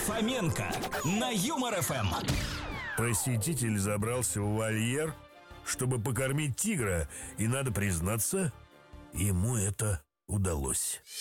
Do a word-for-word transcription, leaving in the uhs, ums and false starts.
Фоменко на Юмор эф эм. Посетитель забрался в вольер, чтобы покормить тигра, и, надо признаться, ему это удалось.